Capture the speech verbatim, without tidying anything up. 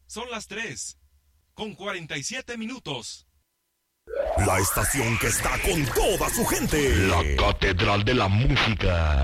Son las tres, con cuarenta y siete minutos. La estación que está con toda su gente. La Catedral de la Música.